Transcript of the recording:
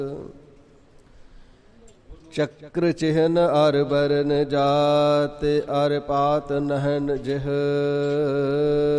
ਚੱਕਰ ਚਿਹਨ ਅਰ ਬਰਨ ਜਾਤ ਅਰ ਪਾਤ ਨਹਨ ਜਿਹ